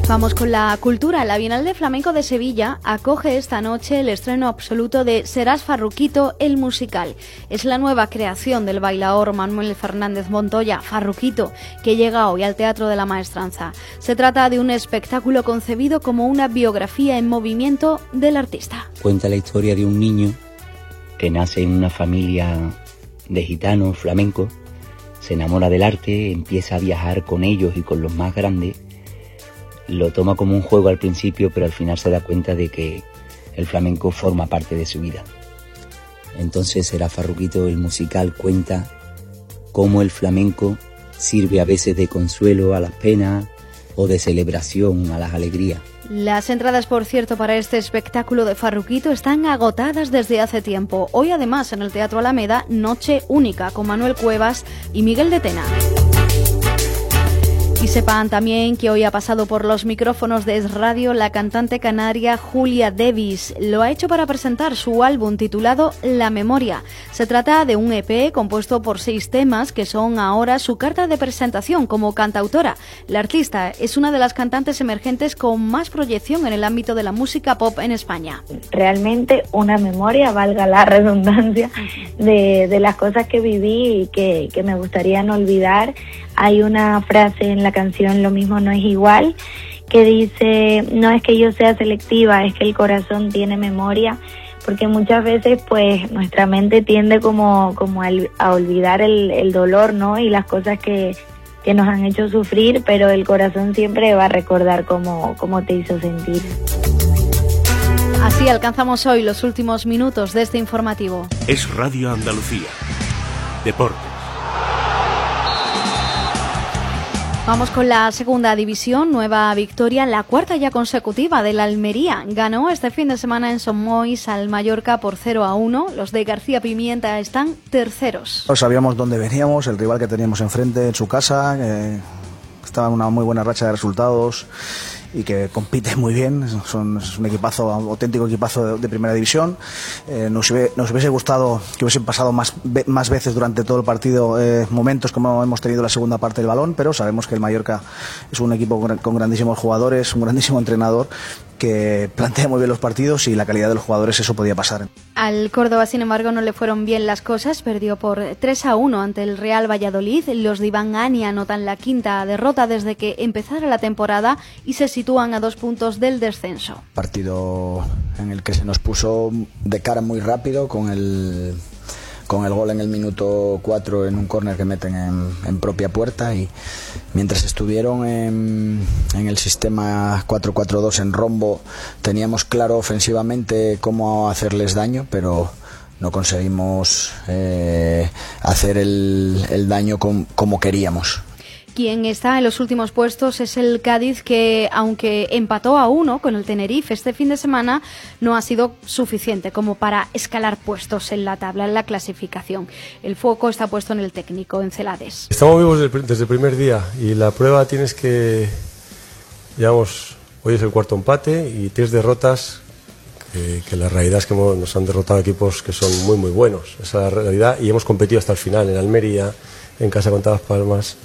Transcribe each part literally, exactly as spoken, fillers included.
Vamos con la cultura. La Bienal de Flamenco de Sevilla acoge esta noche el estreno absoluto de Serás Farruquito, el musical. Es la nueva creación del bailaor Manuel Fernández Montoya, Farruquito, que llega hoy al Teatro de la Maestranza. Se trata de un espectáculo concebido como una biografía en movimiento del artista. Cuenta la historia de un niño que nace en una familia de gitanos flamencos, se enamora del arte, empieza a viajar con ellos y con los más grandes. Lo toma como un juego al principio, pero al final se da cuenta de que el flamenco forma parte de su vida. Entonces Serás Farruquito, el musical, cuenta cómo el flamenco sirve a veces de consuelo a las penas o de celebración a las alegrías. Las entradas, por cierto, para este espectáculo de Farruquito están agotadas desde hace tiempo. Hoy, además, en el Teatro Alameda, noche única con Manuel Cuevas y Miguel de Tena. Y sepan también que hoy ha pasado por los micrófonos de Es Radio la cantante canaria Julia Davis. Lo ha hecho para presentar su álbum titulado La Memoria. Se trata de un E P compuesto por seis temas que son ahora su carta de presentación como cantautora. La artista es una de las cantantes emergentes con más proyección en el ámbito de la música pop en España. Realmente una memoria, valga la redundancia, de, de las cosas que viví y que, que me gustaría no olvidar. Hay una frase en la canción Lo mismo no es igual, que dice, no es que yo sea selectiva, es que el corazón tiene memoria, porque muchas veces pues nuestra mente tiende como, como a, a olvidar el, el dolor, ¿no? Y las cosas que, que nos han hecho sufrir, pero el corazón siempre va a recordar cómo, cómo te hizo sentir. Así alcanzamos hoy los últimos minutos de este informativo. Es Radio Andalucía. Deportes. Vamos con la segunda división, nueva victoria, la cuarta ya consecutiva de la Almería. Ganó este fin de semana en Somois al Mallorca por cero a uno. Los de García Pimienta están terceros. No sabíamos dónde veníamos, el rival que teníamos enfrente en su casa, que estaba en una muy buena racha de resultados y que compite muy bien. Son, es un equipazo, auténtico equipazo de, de primera división. Eh, nos, hubiese, nos hubiese gustado que hubiesen pasado más, más veces durante todo el partido eh, momentos como hemos tenido la segunda parte del balón, pero sabemos que el Mallorca es un equipo con, con grandísimos jugadores, un grandísimo entrenador que plantea muy bien los partidos y la calidad de los jugadores eso podía pasar. Al Córdoba, sin embargo, no le fueron bien las cosas. Perdió por tres a uno ante el Real Valladolid. Los de Iván Ani anotan la quinta derrota desde que empezara la temporada y se sitúan a dos puntos del descenso. Partido en el que se nos puso de cara muy rápido con el... con el gol en el minuto cuatro en un córner que meten en, en propia puerta, y mientras estuvieron en, en el sistema cuatro cuatro dos en rombo teníamos claro ofensivamente cómo hacerles daño, pero no conseguimos eh, hacer el, el daño com, como queríamos. Quien está en los últimos puestos es el Cádiz, que aunque empató a uno con el Tenerife este fin de semana, no ha sido suficiente como para escalar puestos en la tabla, en la clasificación. El foco está puesto en el técnico, en Celades. Estamos vivos desde el primer día y la prueba tienes que, digamos, hoy es el cuarto empate y tres derrotas, que, que la realidad es que hemos, nos han derrotado equipos que son muy muy buenos. Esa es la realidad, y hemos competido hasta el final en Almería, en casa contra Las Palmas,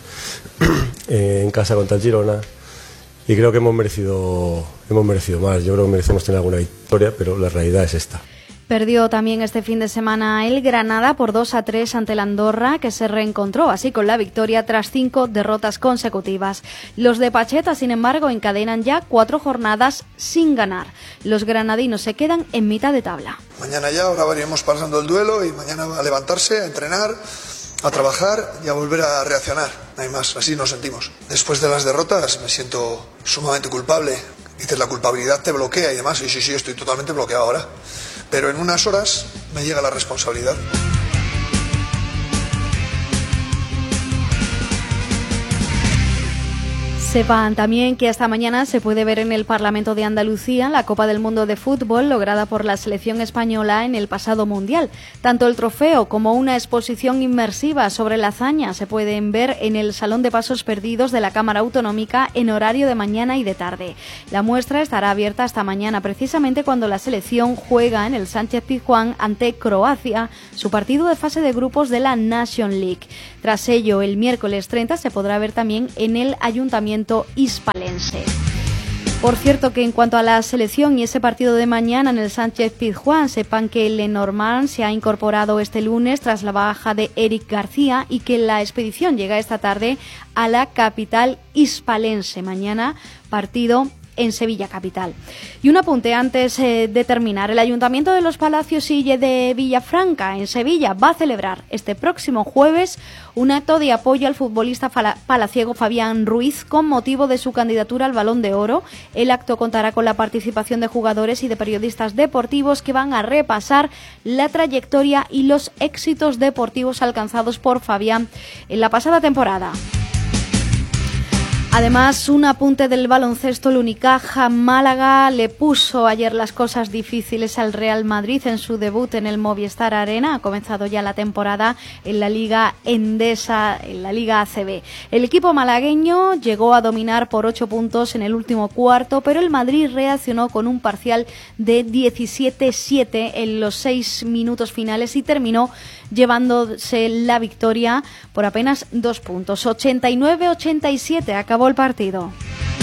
en casa contra el Girona, y creo que hemos merecido hemos merecido más. Yo creo que merecemos tener alguna victoria, pero la realidad es esta. Perdió también este fin de semana el Granada por dos a tres ante el Andorra, que se reencontró así con la victoria tras cinco derrotas consecutivas. Los de Pacheta, sin embargo, encadenan ya cuatro jornadas sin ganar. Los granadinos se quedan en mitad de tabla. Mañana ya, ahora iremos pasando el duelo y mañana a levantarse, a entrenar, a trabajar y a volver a reaccionar. No hay más, así nos sentimos. Después de las derrotas me siento sumamente culpable. Dices, la culpabilidad te bloquea y demás. Y sí, sí, estoy totalmente bloqueado ahora. Pero en unas horas me llega la responsabilidad. Sepan también que esta mañana se puede ver en el Parlamento de Andalucía la Copa del Mundo de Fútbol lograda por la selección española en el pasado Mundial. Tanto el trofeo como una exposición inmersiva sobre la hazaña se pueden ver en el Salón de Pasos Perdidos de la Cámara Autonómica en horario de mañana y de tarde. La muestra estará abierta hasta mañana, precisamente cuando la selección juega en el Sánchez Pizjuán ante Croacia, su partido de fase de grupos de la Nation League. Tras ello, el miércoles treinta se podrá ver también en el Ayuntamiento hispalense. Por cierto, que en cuanto a la selección y ese partido de mañana en el Sánchez Pizjuán, sepan que Lenormand se ha incorporado este lunes tras la baja de Eric García y que la expedición llega esta tarde a la capital hispalense. Mañana partido en Sevilla capital. Y un apunte antes eh, de terminar. El Ayuntamiento de Los Palacios y de Villafranca, en Sevilla, va a celebrar este próximo jueves un acto de apoyo al futbolista palaciego Fabián Ruiz con motivo de su candidatura al Balón de Oro. El acto contará con la participación de jugadores y de periodistas deportivos que van a repasar la trayectoria y los éxitos deportivos alcanzados por Fabián en la pasada temporada. Además, un apunte del baloncesto. El Unicaja Málaga le puso ayer las cosas difíciles al Real Madrid en su debut en el Movistar Arena. Ha comenzado ya la temporada en la Liga Endesa, en la Liga A C B. El equipo malagueño llegó a dominar por ocho puntos en el último cuarto, pero el Madrid reaccionó con un parcial de diecisiete siete en los seis minutos finales y terminó llevándose la victoria por apenas dos puntos. ochenta y nueve a ochenta y siete acabó el partido.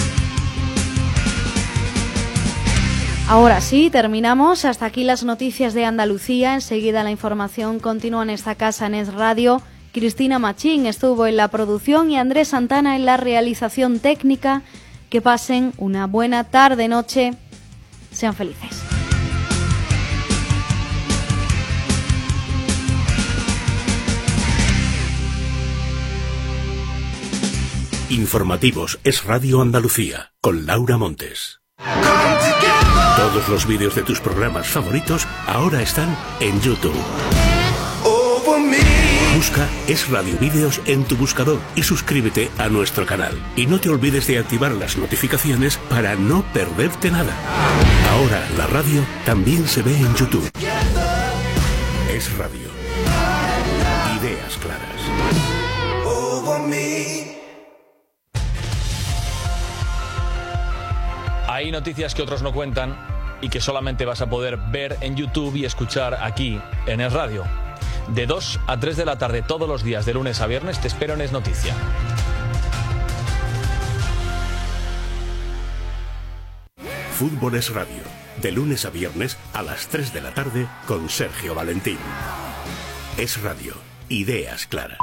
Ahora sí, terminamos. Hasta aquí las noticias de Andalucía. Enseguida la información continúa en esta casa en Es Radio. Cristina Machín estuvo en la producción y Andrés Santana en la realización técnica. Que pasen una buena tarde-noche. Sean felices. Informativos Es Radio Andalucía, con Laura Montes. Todos los vídeos de tus programas favoritos ahora están en YouTube. Busca Es Radio Vídeos en tu buscador y suscríbete a nuestro canal. Y no te olvides de activar las notificaciones para no perderte nada. Ahora la radio también se ve en YouTube. Es Radio. Ideas claras. Hay noticias que otros no cuentan y que solamente vas a poder ver en YouTube y escuchar aquí en Es Radio. De dos a tres de la tarde todos los días, de lunes a viernes, te espero en Es Noticia. Fútbol Es Radio, de lunes a viernes a las tres de la tarde con Sergio Valentín. Es Radio, ideas claras.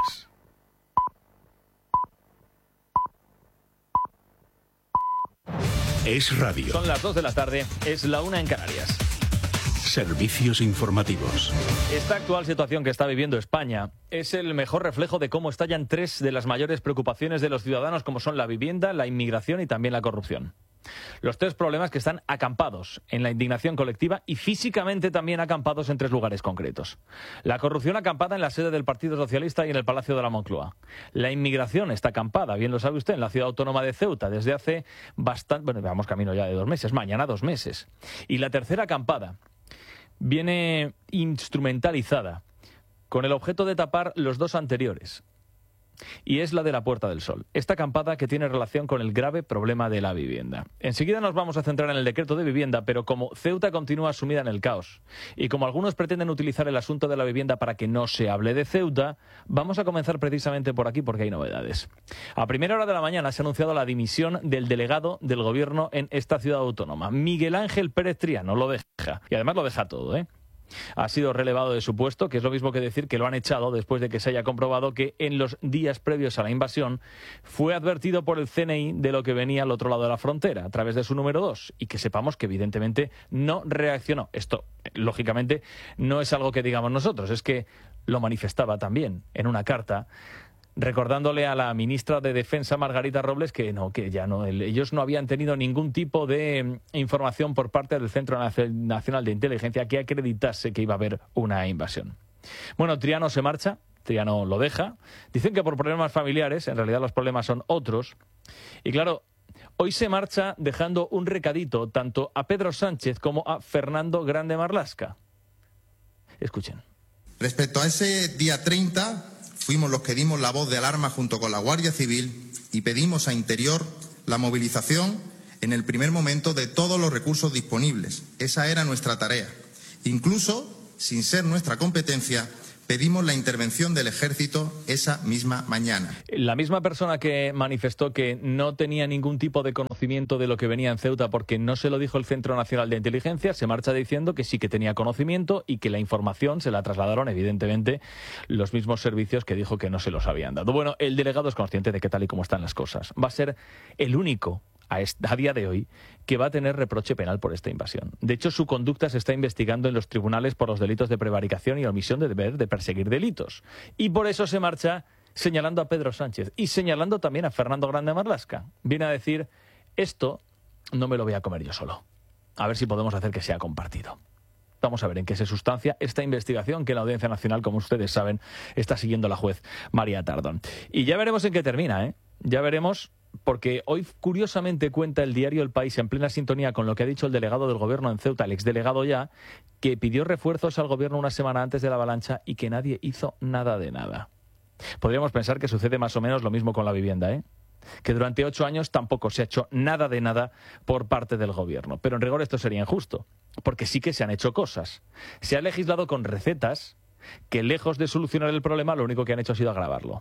Es Radio. Son las dos de la tarde, es la una en Canarias. Servicios informativos. Esta actual situación que está viviendo España es el mejor reflejo de cómo estallan tres de las mayores preocupaciones de los ciudadanos, como son la vivienda, la inmigración y también la corrupción. Los tres problemas que están acampados en la indignación colectiva y físicamente también acampados en tres lugares concretos. La corrupción acampada en la sede del Partido Socialista y en el Palacio de la Moncloa. La inmigración está acampada, bien lo sabe usted, en la ciudad autónoma de Ceuta desde hace bastante, bueno, vamos camino ya de dos meses, mañana dos meses. Y la tercera acampada viene instrumentalizada con el objeto de tapar los dos anteriores. Y es la de la Puerta del Sol, esta acampada que tiene relación con el grave problema de la vivienda. Enseguida nos vamos a centrar en el decreto de vivienda, pero como Ceuta continúa sumida en el caos y como algunos pretenden utilizar el asunto de la vivienda para que no se hable de Ceuta, vamos a comenzar precisamente por aquí porque hay novedades. A primera hora de la mañana se ha anunciado la dimisión del delegado del gobierno en esta ciudad autónoma. Miguel Ángel Pérez Triano lo deja, y además lo deja todo, ¿eh? Ha sido relevado de su puesto, que es lo mismo que decir que lo han echado después de que se haya comprobado que en los días previos a la invasión fue advertido por el C N I de lo que venía al otro lado de la frontera, a través de su número dos, y que sepamos que evidentemente no reaccionó. Esto, lógicamente, no es algo que digamos nosotros, es que lo manifestaba también en una carta, recordándole a la ministra de Defensa, Margarita Robles, que no, que ya no, ellos no habían tenido ningún tipo de información por parte del Centro Nacional de Inteligencia que acreditase que iba a haber una invasión. Bueno, Triano se marcha, Triano lo deja. Dicen que por problemas familiares, en realidad los problemas son otros. Y claro, hoy se marcha dejando un recadito tanto a Pedro Sánchez como a Fernando Grande Marlaska. Escuchen. Respecto a ese día treinta... fuimos los que dimos la voz de alarma junto con la Guardia Civil y pedimos a Interior la movilización en el primer momento de todos los recursos disponibles. Esa era nuestra tarea. Incluso, sin ser nuestra competencia, pedimos la intervención del Ejército esa misma mañana. La misma persona que manifestó que no tenía ningún tipo de conocimiento de lo que venía en Ceuta porque no se lo dijo el Centro Nacional de Inteligencia, se marcha diciendo que sí que tenía conocimiento y que la información se la trasladaron, evidentemente, los mismos servicios que dijo que no se los habían dado. Bueno, el delegado es consciente de que tal y como están las cosas, va a ser el único A, a día de hoy, que va a tener reproche penal por esta invasión. De hecho, su conducta se está investigando en los tribunales por los delitos de prevaricación y omisión de deber de perseguir delitos. Y por eso se marcha señalando a Pedro Sánchez y señalando también a Fernando Grande Marlaska. Viene a decir, esto no me lo voy a comer yo solo. A ver si podemos hacer que sea compartido. Vamos a ver en qué se sustancia esta investigación que la Audiencia Nacional, como ustedes saben, está siguiendo la juez María Tardón. Y ya veremos en qué termina, ¿eh? Ya veremos, porque hoy curiosamente cuenta el diario El País, en plena sintonía con lo que ha dicho el delegado del gobierno en Ceuta, el exdelegado ya, que pidió refuerzos al gobierno una semana antes de la avalancha y que nadie hizo nada de nada. Podríamos pensar que sucede más o menos lo mismo con la vivienda, ¿eh? Que durante ocho años tampoco se ha hecho nada de nada por parte del gobierno. Pero en rigor esto sería injusto, porque sí que se han hecho cosas. Se ha legislado con recetas que, lejos de solucionar el problema, lo único que han hecho ha sido agravarlo.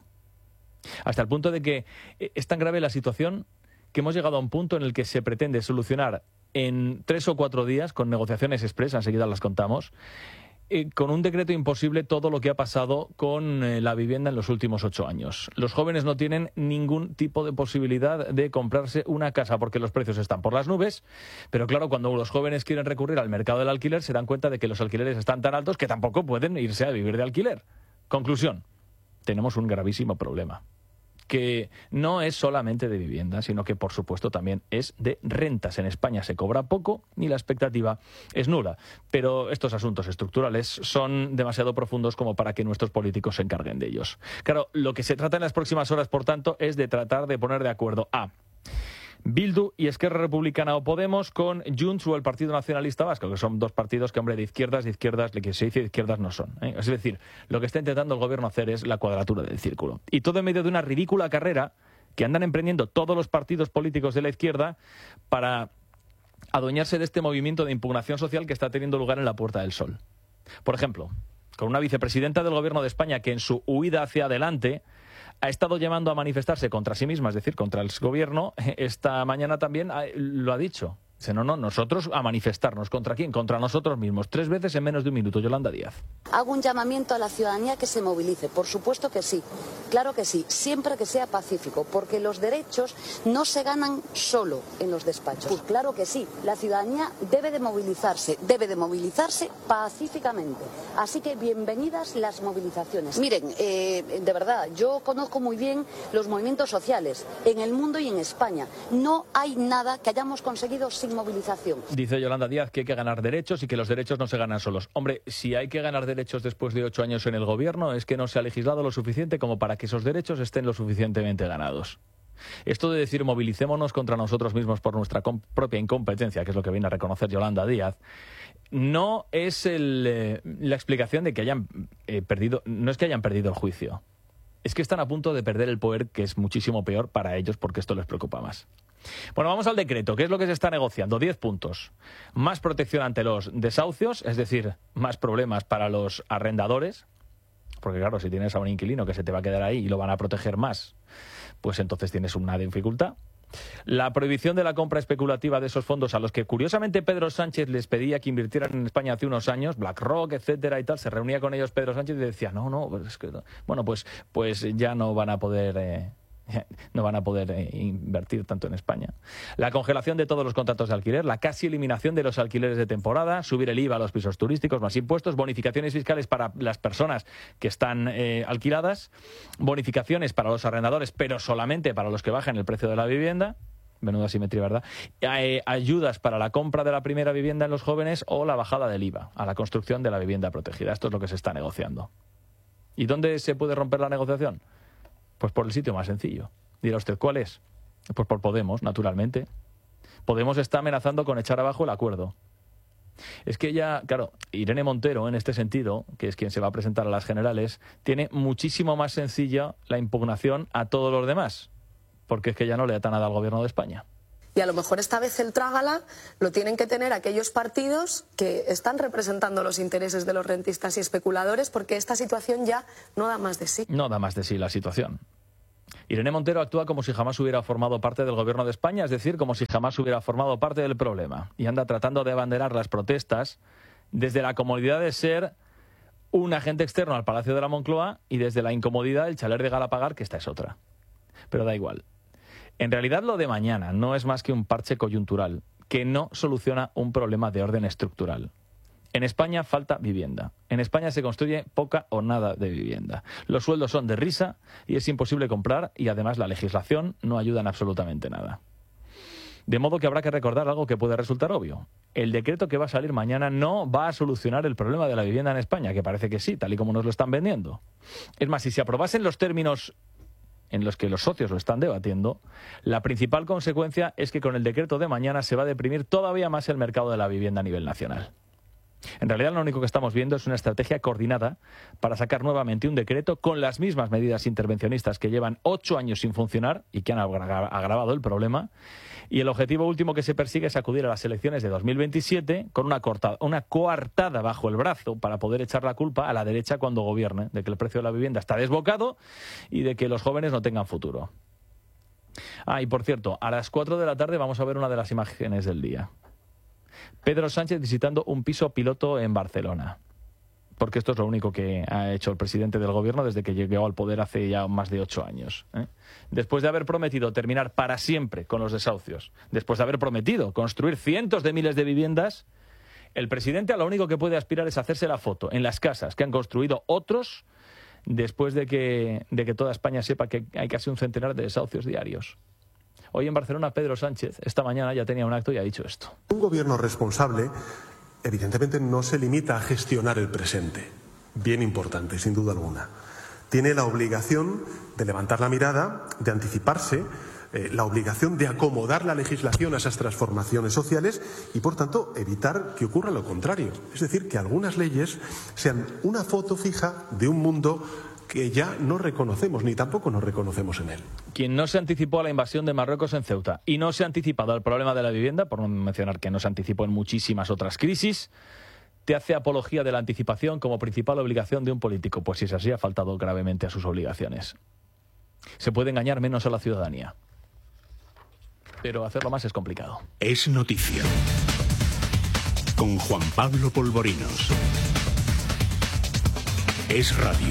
Hasta el punto de que es tan grave la situación que hemos llegado a un punto en el que se pretende solucionar en tres o cuatro días, con negociaciones expresas, enseguida las contamos, eh, con un decreto imposible todo lo que ha pasado con eh, la vivienda en los últimos ocho años. Los jóvenes no tienen ningún tipo de posibilidad de comprarse una casa porque los precios están por las nubes, pero claro, cuando los jóvenes quieren recurrir al mercado del alquiler se dan cuenta de que los alquileres están tan altos que tampoco pueden irse a vivir de alquiler. Conclusión, tenemos un gravísimo problema, que no es solamente de vivienda, sino que por supuesto también es de rentas. En España se cobra poco y la expectativa es nula, pero estos asuntos estructurales son demasiado profundos como para que nuestros políticos se encarguen de ellos. Claro, lo que se trata en las próximas horas, por tanto, es de tratar de poner de acuerdo a Bildu y Esquerra Republicana o Podemos con Junts o el Partido Nacionalista Vasco, que son dos partidos que, hombre, de izquierdas, de izquierdas, lo que se dice de izquierdas no son, ¿eh? Es decir, lo que está intentando el gobierno hacer es la cuadratura del círculo. Y todo en medio de una ridícula carrera que andan emprendiendo todos los partidos políticos de la izquierda para adueñarse de este movimiento de impugnación social que está teniendo lugar en la Puerta del Sol. Por ejemplo, con una vicepresidenta del gobierno de España que en su huida hacia adelante ha estado llamando a manifestarse contra sí misma, es decir, contra el gobierno. Esta mañana también lo ha dicho. Dice, no, no, nosotros a manifestarnos. ¿Contra quién? Contra nosotros mismos. Tres veces en menos de un minuto. Yolanda Díaz. Hago un llamamiento a la ciudadanía que se movilice. Por supuesto que sí. Claro que sí. Siempre que sea pacífico. Porque los derechos no se ganan solo en los despachos. Pues claro que sí. La ciudadanía debe de movilizarse. Debe de movilizarse pacíficamente. Así que bienvenidas las movilizaciones. Miren, eh, de verdad, yo conozco muy bien los movimientos sociales en el mundo y en España. No hay nada que hayamos conseguido sin movilización. Dice Yolanda Díaz que hay que ganar derechos y que los derechos no se ganan solos. Hombre, si hay que ganar derechos después de ocho años en el gobierno, es que no se ha legislado lo suficiente como para que esos derechos estén lo suficientemente ganados. Esto de decir movilicémonos contra nosotros mismos por nuestra propia incompetencia, que es lo que viene a reconocer Yolanda Díaz, no es el, eh, la explicación de que hayan eh, perdido, no es que hayan perdido el juicio, es que están a punto de perder el poder, que es muchísimo peor para ellos porque esto les preocupa más. Bueno, vamos al decreto. ¿Qué es lo que se está negociando? Diez puntos. Más protección ante los desahucios, es decir, más problemas para los arrendadores, porque claro, si tienes a un inquilino que se te va a quedar ahí y lo van a proteger más, pues entonces tienes una dificultad. La prohibición de la compra especulativa de esos fondos a los que curiosamente Pedro Sánchez les pedía que invirtieran en España hace unos años, BlackRock, etcétera y tal, se reunía con ellos Pedro Sánchez y decía, no, no, pues es que, bueno, pues, pues ya no van a poder... Eh, no van a poder eh, invertir tanto en España. La congelación de todos los contratos de alquiler, la casi eliminación de los alquileres de temporada, subir el I V A a los pisos turísticos, más impuestos, bonificaciones fiscales para las personas que están eh, alquiladas, bonificaciones para los arrendadores, pero solamente para los que bajen el precio de la vivienda. Menuda simetría, ¿verdad? Eh, ayudas para la compra de la primera vivienda en los jóvenes o la bajada del I V A a la construcción de la vivienda protegida. Esto es lo que se está negociando. ¿Y dónde se puede romper la negociación? Pues por el sitio más sencillo. Dirá usted, ¿cuál es? Pues por Podemos, naturalmente. Podemos está amenazando con echar abajo el acuerdo. Es que ya, claro, Irene Montero, en este sentido, que es quien se va a presentar a las generales, tiene muchísimo más sencilla la impugnación a todos los demás, porque es que ya no le ata nada al gobierno de España. Y a lo mejor esta vez el trágala lo tienen que tener aquellos partidos que están representando los intereses de los rentistas y especuladores, porque esta situación ya no da más de sí. No da más de sí la situación. Irene Montero actúa como si jamás hubiera formado parte del gobierno de España, es decir, como si jamás hubiera formado parte del problema. Y anda tratando de abanderar las protestas desde la comodidad de ser un agente externo al Palacio de la Moncloa y desde la incomodidad del chalet de Galapagar, que esta es otra. Pero da igual. En realidad lo de mañana no es más que un parche coyuntural que no soluciona un problema de orden estructural. En España falta vivienda. En España se construye poca o nada de vivienda. Los sueldos son de risa y es imposible comprar, y además la legislación no ayuda en absolutamente nada. De modo que habrá que recordar algo que puede resultar obvio. El decreto que va a salir mañana no va a solucionar el problema de la vivienda en España, que parece que sí, tal y como nos lo están vendiendo. Es más, si se aprobasen los términos en los que los socios lo están debatiendo, la principal consecuencia es que con el decreto de mañana se va a deprimir todavía más el mercado de la vivienda a nivel nacional. En realidad lo único que estamos viendo es una estrategia coordinada para sacar nuevamente un decreto con las mismas medidas intervencionistas que llevan ocho años sin funcionar y que han agra- agravado el problema, y el objetivo último que se persigue es acudir a las elecciones de dos mil veintisiete con una, cortada, una coartada bajo el brazo para poder echar la culpa a la derecha cuando gobierne, de que el precio de la vivienda está desbocado y de que los jóvenes no tengan futuro. Ah, y por cierto, a las cuatro de la tarde vamos a ver una de las imágenes del día. Pedro Sánchez visitando un piso piloto en Barcelona, porque esto es lo único que ha hecho el presidente del gobierno desde que llegó al poder hace ya más de ocho años. ¿eh? Después de haber prometido terminar para siempre con los desahucios, después de haber prometido construir cientos de miles de viviendas, el presidente a lo único que puede aspirar es hacerse la foto en las casas que han construido otros después de que, de que toda España sepa que hay casi un centenar de desahucios diarios. Hoy en Barcelona, Pedro Sánchez, esta mañana ya tenía un acto y ha dicho esto. Un gobierno responsable, evidentemente, no se limita a gestionar el presente. Bien importante, sin duda alguna. Tiene la obligación de levantar la mirada, de anticiparse, eh, la obligación de acomodar la legislación a esas transformaciones sociales y, por tanto, evitar que ocurra lo contrario. Es decir, que algunas leyes sean una foto fija de un mundo que ya no reconocemos, ni tampoco nos reconocemos en él. Quien no se anticipó a la invasión de Marruecos en Ceuta y no se ha anticipado al problema de la vivienda, por no mencionar que no se anticipó en muchísimas otras crisis, te hace apología de la anticipación como principal obligación de un político. Pues si es así, ha faltado gravemente a sus obligaciones. Se puede engañar menos a la ciudadanía, pero hacerlo más es complicado. Es noticia. Con Juan Pablo Polvorinos. Es radio.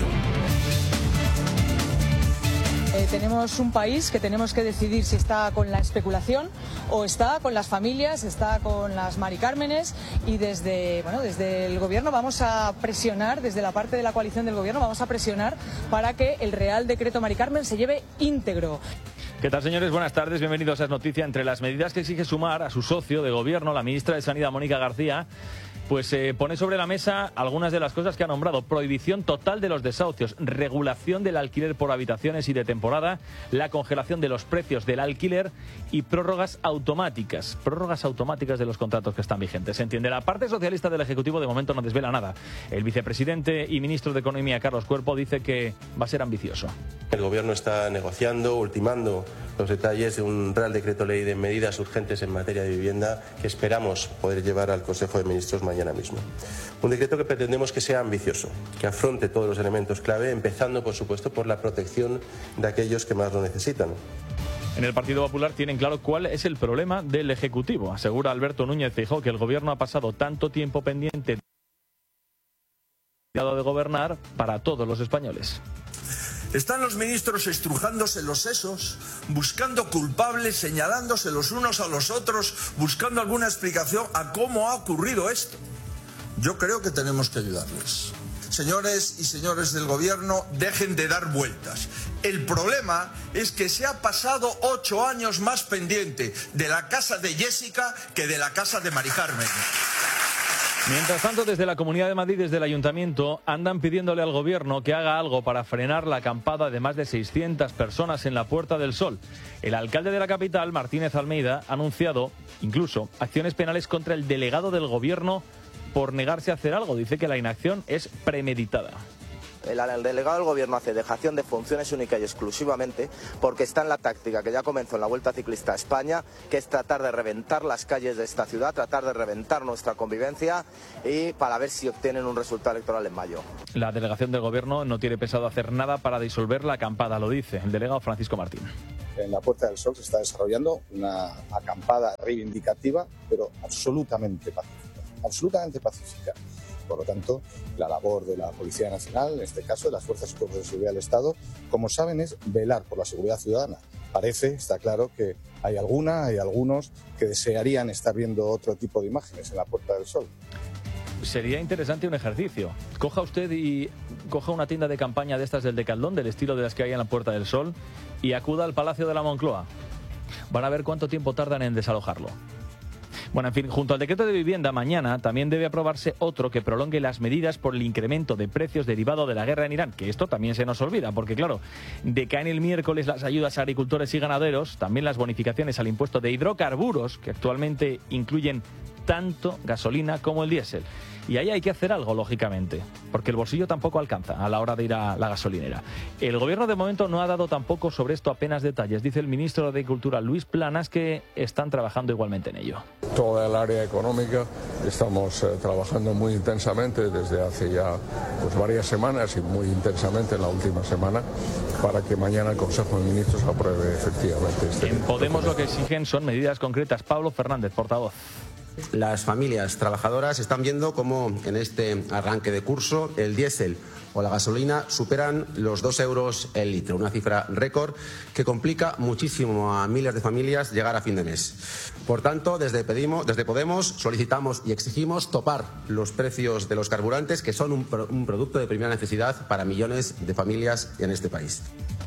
Eh, tenemos un país que tenemos que decidir si está con la especulación o está con las familias, está con las Mari Cármenes, y desde, bueno, desde el gobierno vamos a presionar, desde la parte de la coalición del gobierno vamos a presionar para que el Real Decreto Mari Carmen se lleve íntegro. ¿Qué tal, señores? Buenas tardes, bienvenidos a Es Noticia. Entre las medidas que exige sumar a su socio de gobierno, la ministra de Sanidad, Mónica García, pues eh, pone sobre la mesa algunas de las cosas que ha nombrado: prohibición total de los desahucios, regulación del alquiler por habitaciones y de temporada, la congelación de los precios del alquiler y prórrogas automáticas, prórrogas automáticas de los contratos que están vigentes. Se entiende, la parte socialista del Ejecutivo de momento no desvela nada. El vicepresidente y ministro de Economía, Carlos Cuerpo, dice que va a ser ambicioso. El Gobierno está negociando, ultimando los detalles de un Real Decreto Ley de medidas urgentes en materia de vivienda que esperamos poder llevar al Consejo de Ministros mañana mismo. Un decreto que pretendemos que sea ambicioso, que afronte todos los elementos clave, empezando, por supuesto, por la protección de aquellos que más lo necesitan. En el Partido Popular tienen claro cuál es el problema del Ejecutivo. Asegura Alberto Núñez Feijóo que el Gobierno ha pasado tanto tiempo pendiente de gobernar para todos los españoles. Están los ministros estrujándose los sesos, buscando culpables, señalándose los unos a los otros, buscando alguna explicación a cómo ha ocurrido esto. Yo creo que tenemos que ayudarles. Señores y señores del Gobierno, dejen de dar vueltas. El problema es que se ha pasado ocho años más pendiente de la casa de Jessica que de la casa de Mari Carmen. Mientras tanto, desde la Comunidad de Madrid, desde el Ayuntamiento, andan pidiéndole al Gobierno que haga algo para frenar la acampada de más de seiscientas personas en la Puerta del Sol. El alcalde de la capital, Martínez Almeida, ha anunciado incluso acciones penales contra el delegado del Gobierno por negarse a hacer algo. Dice que la inacción es premeditada. el, el delegado del Gobierno hace dejación de funciones única y exclusivamente porque está en la táctica que ya comenzó en la Vuelta Ciclista a España, que es tratar de reventar las calles de esta ciudad, tratar de reventar nuestra convivencia y para ver si obtienen un resultado electoral en mayo. La delegación del Gobierno no tiene pensado hacer nada para disolver la acampada, lo dice el delegado Francisco Martín. En la Puerta del Sol se está desarrollando una acampada reivindicativa, pero absolutamente pacífica, absolutamente pacífica. Por lo tanto, la labor de la Policía Nacional, en este caso de las Fuerzas y Cuerpos de Seguridad del Estado, como saben, es velar por la seguridad ciudadana. Parece, está claro, que hay alguna, hay algunos que desearían estar viendo otro tipo de imágenes en la Puerta del Sol. Sería interesante un ejercicio. Coja usted y coja una tienda de campaña de estas del Decathlon, del estilo de las que hay en la Puerta del Sol, y acuda al Palacio de la Moncloa. Van a ver cuánto tiempo tardan en desalojarlo. Bueno, en fin, junto al decreto de vivienda, mañana también debe aprobarse otro que prolongue las medidas por el incremento de precios derivado de la guerra en Irán, que esto también se nos olvida, porque claro, decaen el miércoles las ayudas a agricultores y ganaderos, también las bonificaciones al impuesto de hidrocarburos, que actualmente incluyen tanto gasolina como el diésel. Y ahí hay que hacer algo, lógicamente, porque el bolsillo tampoco alcanza a la hora de ir a la gasolinera. El Gobierno de momento no ha dado tampoco sobre esto apenas detalles. Dice el ministro de Agricultura, Luis Planas, que están trabajando igualmente en ello. Toda el área económica estamos eh, trabajando muy intensamente desde hace ya pues, varias semanas y muy intensamente en la última semana para que mañana el Consejo de Ministros apruebe efectivamente este. En Podemos lo que exigen son medidas concretas. Pablo Fernández, portavoz. Las familias trabajadoras están viendo cómo en este arranque de curso el diésel o la gasolina superan los dos euros el litro, una cifra récord que complica muchísimo a miles de familias llegar a fin de mes. Por tanto, desde, pedimos, desde Podemos solicitamos y exigimos topar los precios de los carburantes, que son un, un producto de primera necesidad para millones de familias en este país.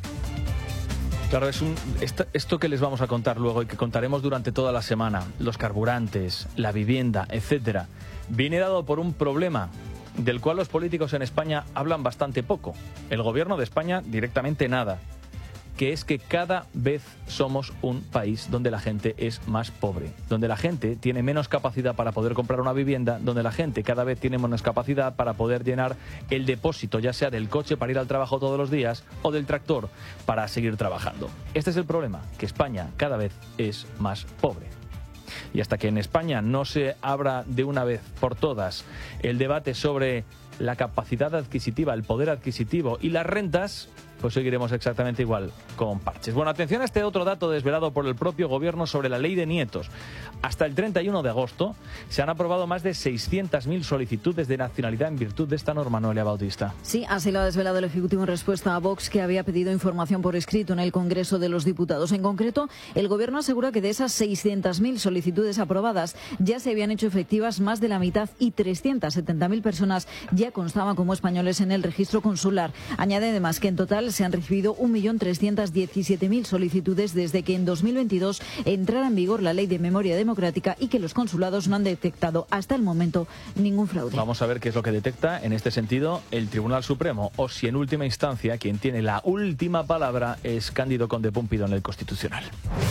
Claro, es un, esto, esto que les vamos a contar luego y que contaremos durante toda la semana, los carburantes, la vivienda, etcétera, viene dado por un problema del cual los políticos en España hablan bastante poco. El Gobierno de España directamente nada, que es que cada vez somos un país donde la gente es más pobre, donde la gente tiene menos capacidad para poder comprar una vivienda, donde la gente cada vez tiene menos capacidad para poder llenar el depósito, ya sea del coche para ir al trabajo todos los días o del tractor para seguir trabajando. Este es el problema, que España cada vez es más pobre. Y hasta que en España no se abra de una vez por todas el debate sobre la capacidad adquisitiva, el poder adquisitivo y las rentas, pues seguiremos exactamente igual con parches. Bueno, atención a este otro dato desvelado por el propio Gobierno sobre la ley de nietos. Hasta el treinta y uno de agosto se han aprobado más de seiscientas mil solicitudes de nacionalidad en virtud de esta norma, Noelia Bautista. Sí, así lo ha desvelado el Ejecutivo en respuesta a Vox, que había pedido información por escrito en el Congreso de los Diputados. En concreto, el Gobierno asegura que de esas seiscientas mil solicitudes aprobadas ya se habían hecho efectivas más de la mitad y trescientas setenta mil personas ya constaban como españoles en el registro consular. Añade además que en total se han recibido un millón trescientos diecisiete mil solicitudes desde que en dos mil veintidós entrara en vigor la Ley de Memoria Democrática y que los consulados no han detectado hasta el momento ningún fraude. Vamos a ver qué es lo que detecta en este sentido el Tribunal Supremo, o si en última instancia quien tiene la última palabra es Cándido Conde Púmpido en el Constitucional.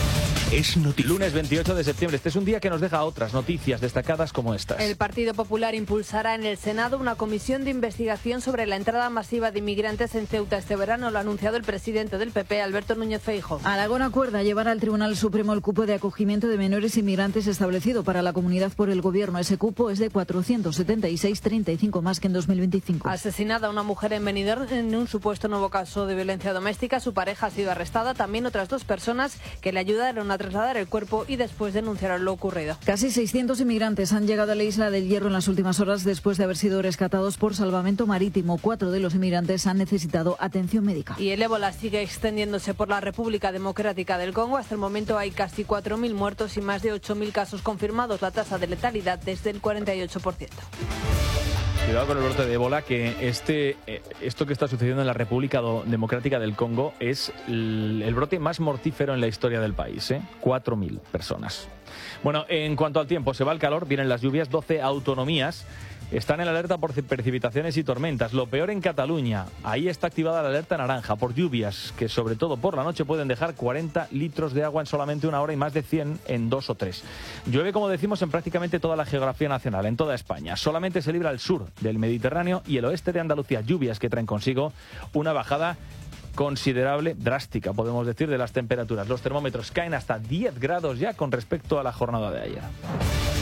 Es noticia. Lunes veintiocho de septiembre. Este es un día que nos deja otras noticias destacadas como estas. El Partido Popular impulsará en el Senado una comisión de investigación sobre la entrada masiva de inmigrantes en Ceuta este verano. Lo ha anunciado el presidente del P P, Alberto Núñez Feijóo. Aragón acuerda llevar al Tribunal Supremo el cupo de acogimiento de menores inmigrantes establecido para la comunidad por el Gobierno. Ese cupo es de cuatrocientos setenta y seis, treinta y cinco más que en dos mil veinticinco. Asesinada una mujer en Benidorm en un supuesto nuevo caso de violencia doméstica. Su pareja ha sido arrestada. También otras dos personas que le ayudaron a trasladar el cuerpo y después denunciaron lo ocurrido. Casi seiscientos inmigrantes han llegado a la isla del Hierro en las últimas horas después de haber sido rescatados por salvamento marítimo. Cuatro de los inmigrantes han necesitado atención médica. Y el ébola sigue extendiéndose por la República Democrática del Congo. Hasta el momento hay casi cuatro mil muertos y más de ocho mil casos confirmados. La tasa de letalidad desde el cuarenta y ocho por ciento. Cuidado con el brote de ébola, que este, eh, esto que está sucediendo en la República Democrática del Congo es el, el brote más mortífero en la historia del país, ¿eh? cuatro mil personas. Bueno, en cuanto al tiempo, se va el calor, vienen las lluvias, doce autonomías están en alerta por precipitaciones y tormentas. Lo peor en Cataluña, ahí está activada la alerta naranja por lluvias que sobre todo por la noche pueden dejar cuarenta litros de agua en solamente una hora y más de cien en dos o tres. Llueve, como decimos, en prácticamente toda la geografía nacional, en toda España. Solamente se libra el sur del Mediterráneo y el oeste de Andalucía. Lluvias que traen consigo una bajada considerable, drástica, podemos decir, de las temperaturas. Los termómetros caen hasta diez grados ya con respecto a la jornada de ayer.